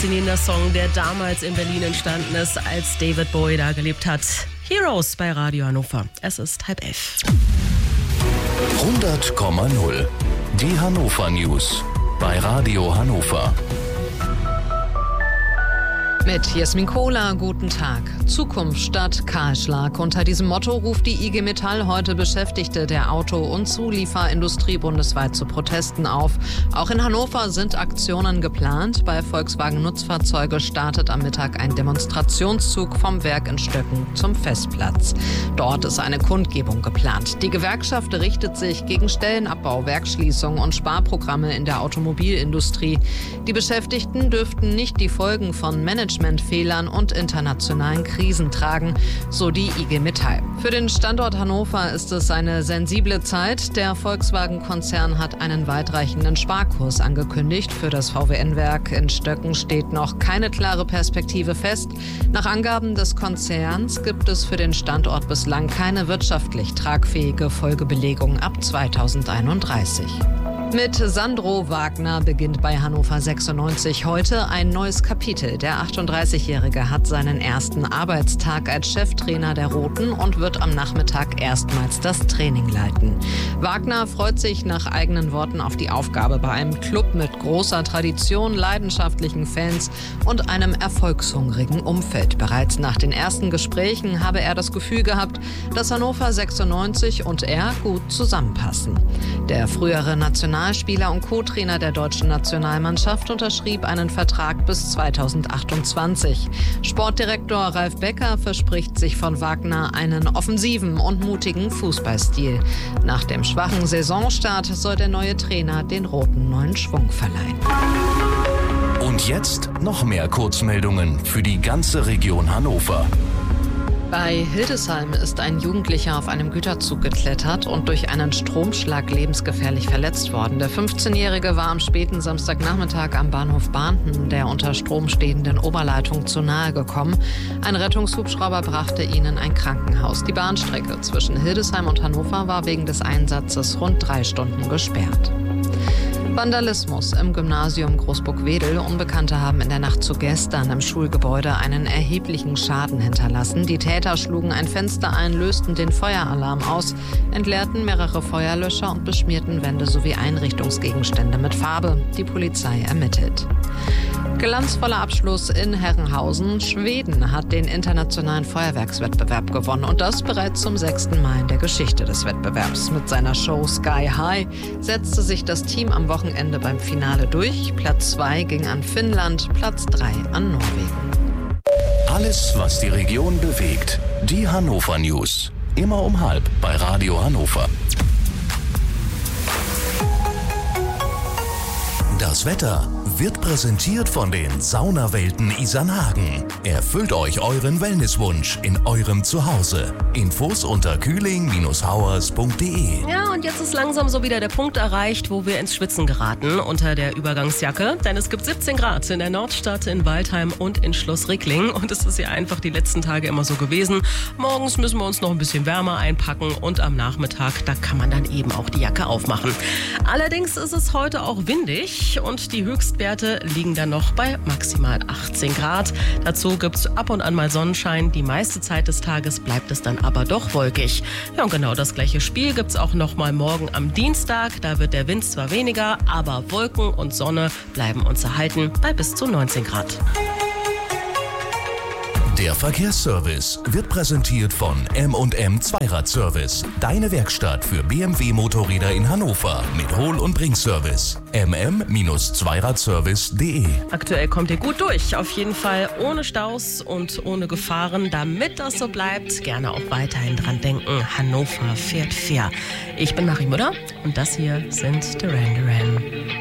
faszinierender Song, der damals in Berlin entstanden ist, als David Bowie da gelebt hat. Heroes bei Radio Hannover. Es ist 10:30. 100,0. Die Hannover News bei Radio Hannover. Mit Jasmin Kohler, guten Tag. Zukunft statt Kahlschlag. Unter diesem Motto ruft die IG Metall heute Beschäftigte der Auto- und Zulieferindustrie bundesweit zu Protesten auf. Auch in Hannover sind Aktionen geplant. Bei Volkswagen Nutzfahrzeuge startet am Mittag ein Demonstrationszug vom Werk in Stöcken zum Festplatz. Dort ist eine Kundgebung geplant. Die Gewerkschaft richtet sich gegen Stellenabbau, Werksschließungen und Sparprogramme in der Automobilindustrie. Die Beschäftigten dürften nicht die Folgen von Managementfehlern und internationalen Krisen tragen, so die IG Metall. Für den Standort Hannover ist es eine sensible Zeit. Der Volkswagen-Konzern hat einen weitreichenden Sparkurs angekündigt. Für das VWN-Werk in Stöcken steht noch keine klare Perspektive fest. Nach Angaben des Konzerns gibt es für den Standort bislang keine wirtschaftlich tragfähige Folgebelegung ab 2031. Mit Sandro Wagner beginnt bei Hannover 96 heute ein neues Kapitel. Der 38-Jährige hat seinen ersten Arbeitstag als Cheftrainer der Roten und wird am Nachmittag erstmals das Training leiten. Wagner freut sich nach eigenen Worten auf die Aufgabe bei einem Club mit großer Tradition, leidenschaftlichen Fans und einem erfolgshungrigen Umfeld. Bereits nach den ersten Gesprächen habe er das Gefühl gehabt, dass Hannover 96 und er gut zusammenpassen. Der frühere Nationalspieler und Co-Trainer der deutschen Nationalmannschaft unterschrieb einen Vertrag bis 2028. Sportdirektor Ralf Becker verspricht sich von Wagner einen offensiven und mutigen Fußballstil. Nach dem schwachen Saisonstart soll der neue Trainer den Roten neuen Schwung verleihen. Und jetzt noch mehr Kurzmeldungen für die ganze Region Hannover. Bei Hildesheim ist ein Jugendlicher auf einem Güterzug geklettert und durch einen Stromschlag lebensgefährlich verletzt worden. Der 15-Jährige war am späten Samstagnachmittag am Bahnhof Bahnten der unter Strom stehenden Oberleitung zu nahe gekommen. Ein Rettungshubschrauber brachte ihn in ein Krankenhaus. Die Bahnstrecke zwischen Hildesheim und Hannover war wegen des Einsatzes rund 3 Stunden gesperrt. Vandalismus im Gymnasium Großburg-Wedel. Unbekannte haben in der Nacht zu gestern im Schulgebäude einen erheblichen Schaden hinterlassen. Die Täter schlugen ein Fenster ein, lösten den Feueralarm aus, entleerten mehrere Feuerlöscher und beschmierten Wände sowie Einrichtungsgegenstände mit Farbe. Die Polizei ermittelt. Glanzvoller Abschluss in Herrenhausen. Schweden hat den internationalen Feuerwerkswettbewerb gewonnen und das bereits zum 6. Mal in der Geschichte des Wettbewerbs. Mit seiner Show Sky High setzte sich das Team am Wochenende beim Finale durch. Platz 2 ging an Finnland, Platz 3 an Norwegen. Alles, was die Region bewegt. Die Hannover News. Immer um 12:30 bei Radio Hannover. Das Wetter wird präsentiert von den Saunawelten Isernhagen. Erfüllt euch euren Wellnesswunsch in eurem Zuhause. Infos unter kühling-hauers.de. Ja, und jetzt ist langsam so wieder der Punkt erreicht, wo wir ins Schwitzen geraten unter der Übergangsjacke. Denn es gibt 17 Grad in der Nordstadt, in Waldheim und in Schloss Rickling. Und es ist ja einfach die letzten Tage immer so gewesen. Morgens müssen wir uns noch ein bisschen wärmer einpacken und am Nachmittag, da kann man dann eben auch die Jacke aufmachen. Allerdings ist es heute auch windig und die Höchstwerte liegen dann noch bei maximal 18 Grad. Dazu gibt es ab und an mal Sonnenschein. Die meiste Zeit des Tages bleibt es dann aber doch wolkig. Ja, und genau das gleiche Spiel gibt es auch noch mal morgen am Dienstag. Da wird der Wind zwar weniger, aber Wolken und Sonne bleiben uns erhalten bei bis zu 19 Grad. Der Verkehrsservice wird präsentiert von M&M Zweiradservice. Deine Werkstatt für BMW-Motorräder in Hannover mit Hol- und Bringservice. mm-zweiradservice.de. Aktuell kommt ihr gut durch. Auf jeden Fall ohne Staus und ohne Gefahren. Damit das so bleibt, gerne auch weiterhin dran denken. Hannover fährt fair. Ich bin Marie Müller und das hier sind Duran Duran.